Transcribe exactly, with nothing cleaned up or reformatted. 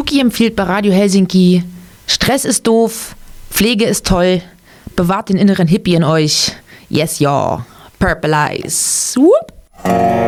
Luki empfiehlt bei Radio Helsinki: Stress ist doof, Pflege ist toll, bewahrt den inneren Hippie in euch. Yes, ja. Purple Eyes. Whoop.